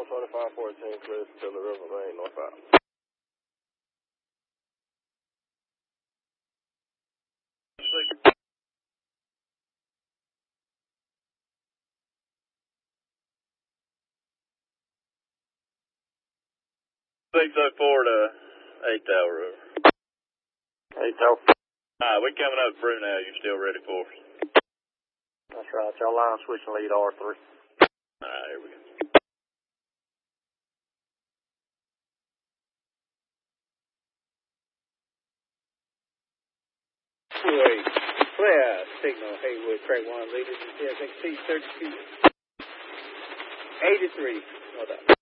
2514, clear to the river main, northbound. Six oh four to 8 Tower River. 8 Tower. We coming up through now. You still ready for us? That's right. Y'all line switch and lead R3. Alright, here we go. Wait, clear signal Haywood, track 1, leaders in TSXT 32 83. Hold up.